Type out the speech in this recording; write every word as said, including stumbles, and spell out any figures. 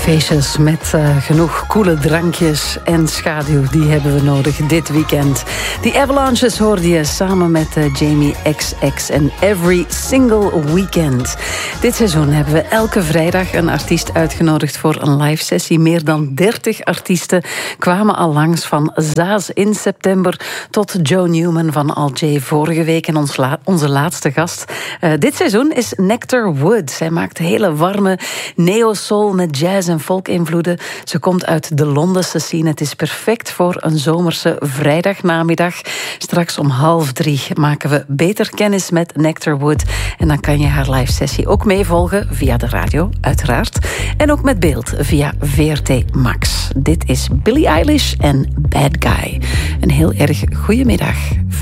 Feestjes met uh, genoeg koele drankjes en schaduw, die hebben we nodig dit weekend. Die Avalanches hoorde je samen met uh, Jamie X X en Every Single Weekend. Dit seizoen hebben we elke vrijdag een artiest uitgenodigd voor een live sessie. Meer dan dertig artiesten kwamen al langs, van Zaas in september tot Joe Newman van Al J vorige week. En ons la- onze laatste gast uh, dit seizoen is Nectar Wood. Zij maakt hele warme neo-soul met jazz en folk-invloeden. Ze komt uit de Londense scene. Het is perfect voor een zomerse vrijdagnamiddag. Straks om half drie maken we beter kennis met Nectar Wood. En dan kan je haar live sessie ook meevolgen via de radio, uiteraard. En ook met beeld via V R T Max. Dit is Billie Eilish en Bad Guy. Een heel erg goedemiddag.